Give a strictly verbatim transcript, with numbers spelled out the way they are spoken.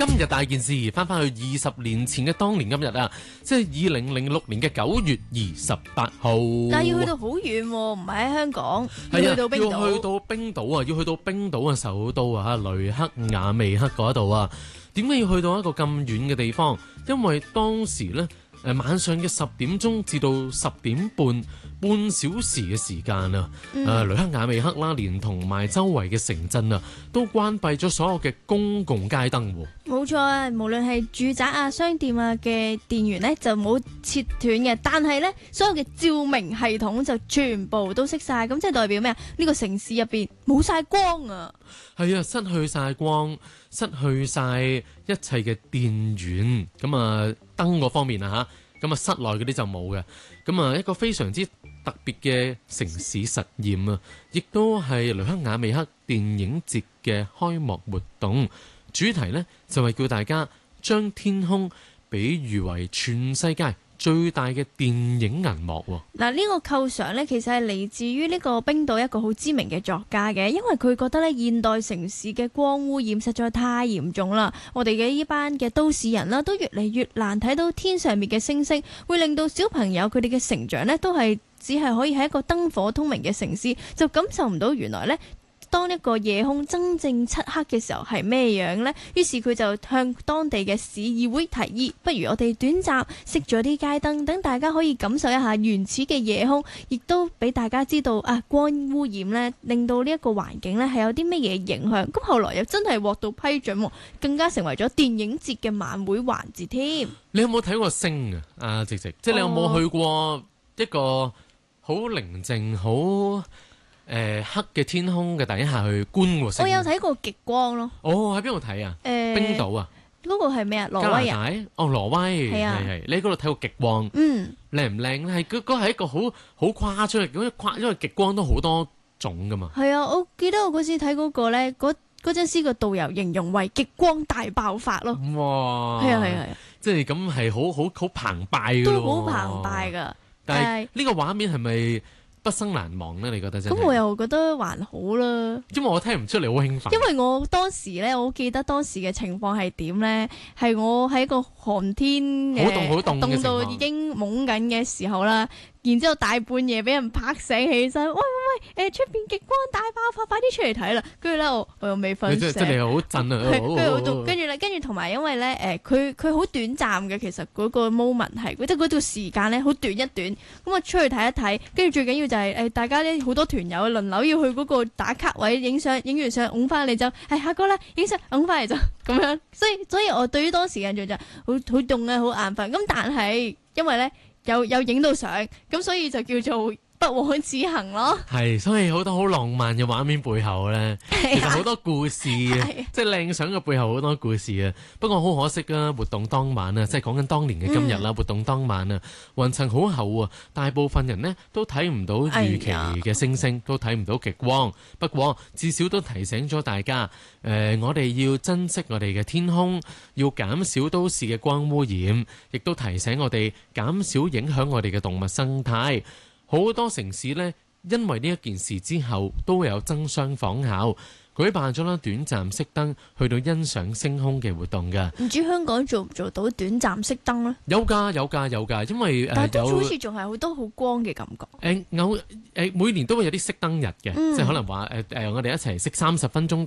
今日大件事，翻翻去二十年前嘅當年今日啊，即係二零零六年嘅九月二十八號。 但係要去到好遠喎，唔係喺香港，要係啊， 去到冰島。 要去到冰島啊，要去到冰島嘅首都啊，雷克雅未克嗰度啊。點解要去到一個咁遠嘅地方？因為當時呢，誒晚上嘅十點鐘至到十點半，半小時嘅時間啊，誒、嗯、雷克雅未克啦，連同埋周圍嘅城鎮啊，都關閉咗所有嘅公共街燈喎。 冇錯啊，無論係住宅啊、商店啊嘅電源呢，就冇切斷嘅，但係呢，所有嘅照明系統就全部都熄晒，咁即係代表咩啊？呢個城市入邊冇晒光啊！ 係啊，失去晒光，失去晒一切嘅電源，咁啊燈嗰方面啊嚇，咁啊室內嗰啲就冇嘅，咁啊一個非常之特別嘅城市實驗啊，亦都係雷克雅未克電影節嘅開幕活動，主題呢，就係叫大家將天空比喻為全世界最大嘅電影銀幕喎。 嗱，呢個構想呢，其實係嚟自於呢個冰島一個好知名嘅作家嘅，因為佢覺得呢現代城市嘅光污染實在太嚴重啦，我哋嘅呢班嘅都市人啦，都越嚟越難睇到天上面嘅星星，會令到小朋友佢哋嘅成長呢，都係只係可以喺一個燈火通明嘅城市，就感受唔到原來呢，當一個夜空真正漆黑嘅時候係咩樣呢？於是佢就向當地嘅市議會提議，不如我哋短暫熄咗啲街燈，等大家可以感受一下原始嘅夜空，亦都俾大家知道啊，光污染呢令到呢一個環境呢係有啲乜嘢影響。咁後來又真係獲到批准，更加成為咗電影節嘅晚會環節添。 你有冇睇過星啊？阿直直，即係你有冇去過一個好寧靜、好誒、呃、黑嘅天空嘅底下去觀個星？ 我有睇過極光咯。 哦，喺邊度睇啊？ 誒， 冰島啊？ 嗰個係咩啊？挪威啊？ 哦，挪威係啊， 係係。你喺嗰度睇過極光？ 嗯， 靚唔靚咧？係嗰嗰係一個好好誇張嘅，因為誇因為極光都好多種噶嘛。 係啊，我記得我嗰時睇嗰個咧，嗰嗰陣時個導遊形容為極光大爆發咯。 哇！ 係啊係啊係啊， 即係咁係好好好澎湃噶咯。 都好澎湃噶。 但係呢個畫面係咪畢生難忘咧？你覺得真係？ 咁我又覺得還好啦。 因為我聽唔出你好興奮。 因為我當時咧，我記得當時嘅情況係點咧？係我喺個寒天好凍好凍嘅情況， 凍到已經懵緊嘅時候啦。然之後大半夜俾人拍醒起身，喂喂喂，誒出邊極光大爆發，快啲出嚟睇啦！跟住咧，我我又未瞓醒， 即係你好震啊！ 跟住咧，跟住同埋因為咧，誒佢佢好短暫嘅，其實嗰個 moment 係，即係嗰段時間咧好短一短。咁我出去睇一睇，跟住最緊要就係、是、誒大家咧好多團友輪流要去嗰個打卡位影相，影完相擁翻嚟就係下個啦，影相擁翻嚟就咁樣。所以所以我對於當時嘅印象就好好凍啊，好眼瞓。咁但係因為咧。有有影到相，咁所以就叫做不枉此行咯。 係，所以好多好浪漫嘅畫面背後咧，其實好多故事啊，即係靚相嘅背後好多故事啊。不過好可惜啊，活動當晚啊，即係講緊當年嘅今日啦。嗯、活動當晚啊，雲層好厚啊，大部分人呢都睇唔到預期嘅星星，都睇唔到極光。不過至少都提醒咗大家，誒、呃，我哋要珍惜我哋嘅天空，要減少都市嘅光污染，亦都提醒我哋減少影響我哋嘅動物生態。好多城市呢，因為呢一件事之後，都會有爭相仿效，舉辦咗啦短暫熄燈去到欣賞星空嘅活動㗎。 唔知香港做唔做到短暫熄燈呢？ 有㗎有㗎有㗎，因為但係都有好似仲係好多好光嘅感覺。 誒偶誒每年都會有啲熄燈日嘅， 嗯、 即係可能話誒誒我哋一齊熄三十分鐘